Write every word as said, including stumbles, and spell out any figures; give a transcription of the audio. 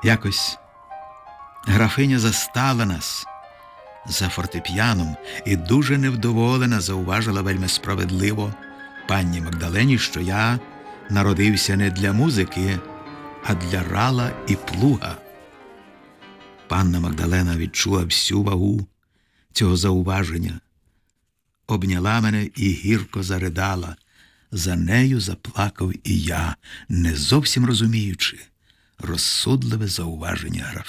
Якось графиня застала нас за фортепіаном і дуже невдоволена зауважила вельми справедливо панні Магдалені, що я народився не для музики, а для рала і плуга. Панна Магдалена відчула всю вагу цього зауваження, обняла мене і гірко заридала. За нею заплакав і я, не зовсім розуміючи розсудливе зауваження графині.